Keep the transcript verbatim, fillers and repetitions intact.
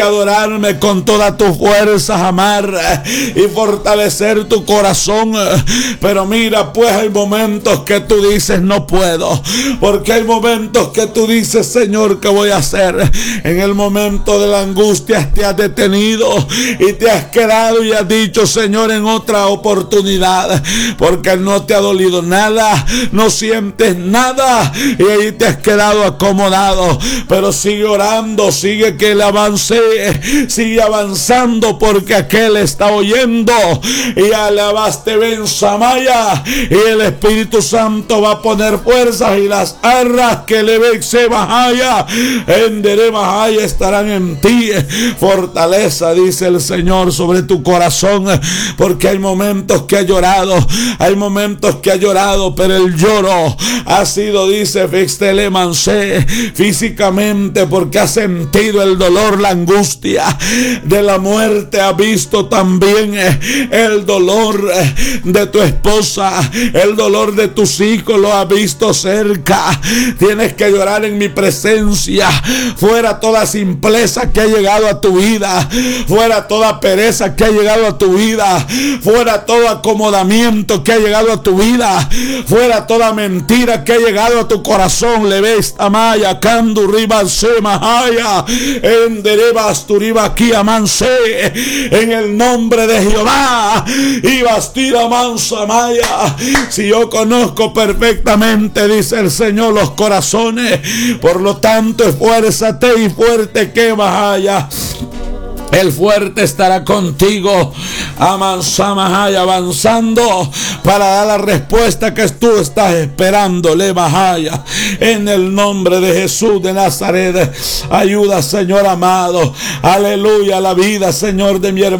adorarme con todas tus fuerzas, amar y fortalecer tu corazón. Pero mira, pues hay momentos que tú dices no puedo, porque hay momentos que tú dices, Señor, ¿qué voy a hacer? En el momento de la angustia te has detenido y te has quedado y has dicho, Señor, en otra oportunidad, porque no te ha dolido nada, no sientes nada y ahí te has quedado acomodado. Pero sigue orando, sigue que le avance, sigue avanzando, porque aquel está oyendo. Y alabaste ven Samaya, y el Espíritu Santo va a poner fuerzas, y las arras que le ve se bajaya en Deremahaya estarán en ti. Fortaleza, dice el Señor, sobre tu corazón, porque hay momentos que ha llorado, hay momentos que ha llorado, pero el lloro ha sido, dice Fixtelemansé, físicamente, porque ha sentido el dolor, la angustia de la muerte, ha visto también el dolor de tu esposa, el dolor de tus hijos, lo ha visto cerca. Tienes que llorar en mi presencia. Fuera toda simpleza que ha llegado a tu vida, fuera toda pereza que ha llegado a tu vida, fuera todo acomodamiento que ha llegado a tu vida, fuera toda mentira que ha llegado a tu corazón. Le ves amaya candu riba semahaya en derebas turiba aquí amanse, en el nombre de Jehová y bastira mansa maya. Si yo conozco perfectamente, dice el Señor, los corazones, por lo tanto esfuérzate y fuerte que vaya. El fuerte estará contigo, Amansamahaya, avanzando para dar la respuesta que tú estás esperando. Le bajaya, en el nombre de Jesús de Nazaret. Ayuda, Señor amado, aleluya, la vida, Señor, de mi hermano.